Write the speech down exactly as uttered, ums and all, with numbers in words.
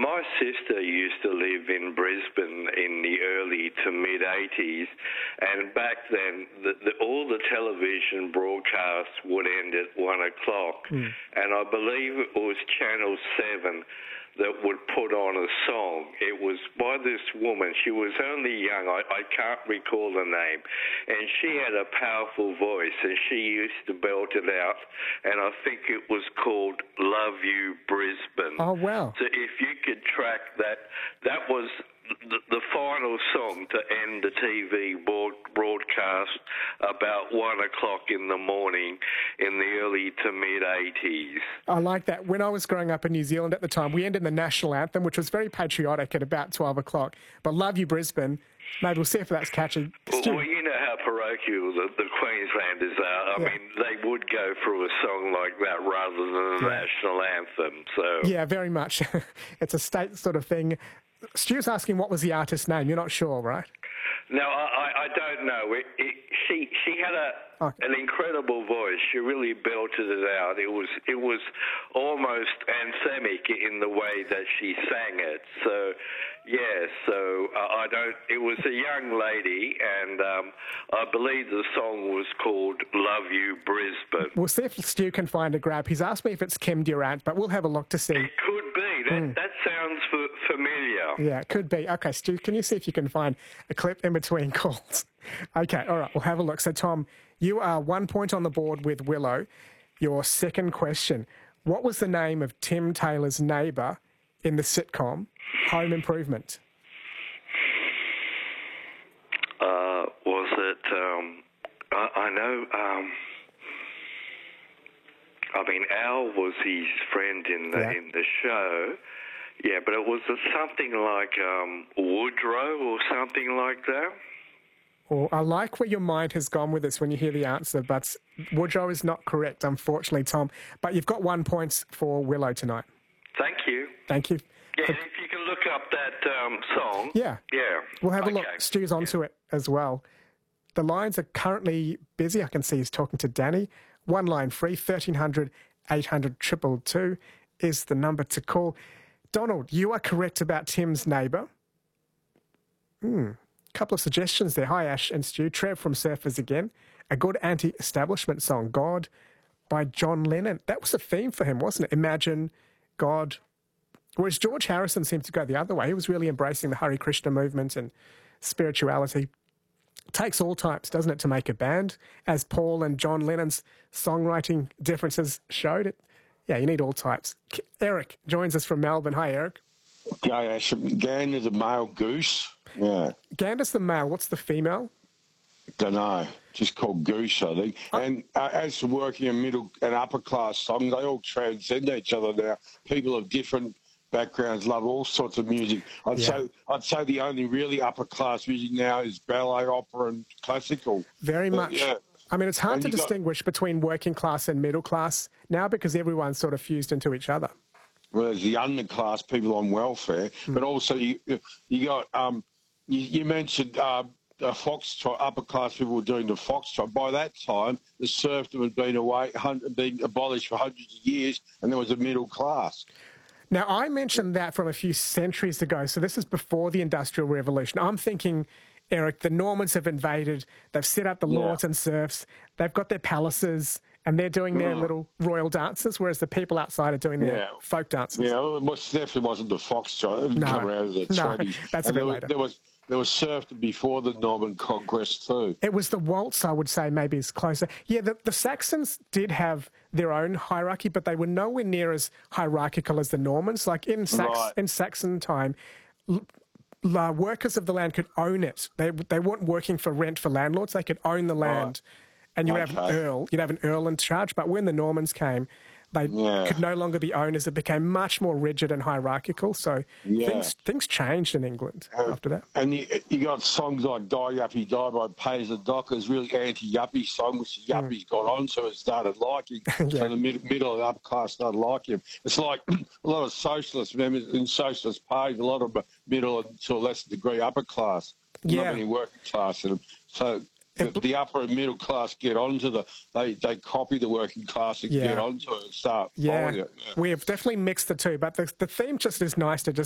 my sister used to live in Brisbane in the early to mid-eighties, and back then the, the, all the television broadcasts would end at one o'clock, mm. and I believe it was Channel seven that would put on a song. It was by this woman. She was only young. I, I can't recall the name. And she had a powerful voice, and she used to belt it out. And I think it was called Love You Brisbane. Oh, wow. So if you could track that, that was the, the final song to end the T V broad, broadcast about one o'clock in the morning in the early to mid-eighties. I like that. When I was growing up in New Zealand at the time, we ended the national anthem, which was very patriotic at about twelve o'clock. But Love You Brisbane, maybe we'll see if that's catchy. Well, well you know how parochial the, the Queenslanders are. I yeah. mean, they would go through a song like that rather than a yeah. national anthem. So yeah, very much. It's a state sort of thing. Stu's asking what was the artist's name. You're not sure, right? No, I, I don't know. It, it, she she had a okay. an incredible voice. She really belted it out. It was it was almost anthemic in the way that she sang it. So, yeah. So uh, I don't. It was a young lady, and um, I believe the song was called "Love You Brisbane." We'll see if Stu can find a grab. He's asked me if it's Kim Durant, but we'll have a look to see. It could be. That mm. that sounds f- familiar. Yeah, it could be. Okay, Stu, can you see if you can find a clip in between calls? Okay, all right, we'll have a look. So, Tom, you are one point on the board with Willow. Your second question, what was the name of Tim Taylor's neighbour in the sitcom Home Improvement? Uh, was it, um, I, I know, um, I mean, Al was his friend in the, yeah. in the show. Yeah, but it was something like um, Woodrow or something like that. Well, I like where your mind has gone with this when you hear the answer, but Woodrow is not correct, unfortunately, Tom. But you've got one point for Willow tonight. Thank you. Thank you. Yeah, if you can look up that um, song. Yeah. Yeah. We'll have okay. a look. Stu's onto yeah. it as well. The lines are currently busy. I can see he's talking to Danny. One line free, thirteen hundred, eight hundred, two two two is the number to call. Donald, you are correct about Tim's neighbour. Hmm. Couple of suggestions there. Hi, Ash and Stu. Trev from Surfers again. A good anti-establishment song, God, by John Lennon. That was a theme for him, wasn't it? Imagine, God. Whereas George Harrison seemed to go the other way. He was really embracing the Hare Krishna movement and spirituality. Takes all types, doesn't it, to make a band? As Paul and John Lennon's songwriting differences showed it. Yeah, you need all types. Eric joins us from Melbourne. Hi, Eric. Yeah, Ash. Gander the male goose. Yeah. Gander's the male. What's the female? Don't know. Just called Goose, I think. Oh. And uh, as for working a middle and upper class song, they all transcend each other now. People of different backgrounds love all sorts of music. I'd yeah. say I'd say the only really upper class music now is ballet, opera, and classical. Very but, much. Yeah. I mean, it's hard and to distinguish got, between working class and middle class now because everyone's sort of fused into each other. Well, there's the underclass, people on welfare, mm. but also you you got um, you, you mentioned uh, the foxtrot, upper class people were doing the foxtrot. By that time, the serfdom had been away, been abolished for hundreds of years, and there was a middle class. Now, I mentioned that from a few centuries ago, so this is before the Industrial Revolution. I'm thinking, Eric, the Normans have invaded, they've set up the yeah. lords and serfs, they've got their palaces, and they're doing their mm. little royal dances, whereas the people outside are doing their yeah. folk dances. Yeah, well, it definitely wasn't the foxtrot. It didn't no. come around in the no, twenties. that's and a bit there later. Was, there was there was serfdom before the Norman conquest too. It was the waltz, I would say, maybe is closer. Yeah, the, the Saxons did have their own hierarchy, but they were nowhere near as hierarchical as the Normans. Like in Sax, right. in Saxon time, l- l- workers of the land could own it. They they weren't working for rent for landlords. They could own the land. Right. And you would okay. have an earl. You'd have an earl in charge. But when the Normans came, they yeah. could no longer be owners. It became much more rigid and hierarchical. So yeah. things things changed in England uh, after that. And you, you got songs like Die Yuppie Die by Pays the Dockers, really anti-yuppie song, which the yuppies mm. got onto and started liking. yeah. So the mid, middle and upper class started liking him. It's like a lot of socialist members in socialist parties, a lot of middle and to a lesser degree upper class. Yeah. Not many working class in them. So The, the upper and middle class get onto the, they, they copy the working class and yeah. get onto it and start yeah. following it. Yeah. We have definitely mixed the two, but the, the theme just is nice to just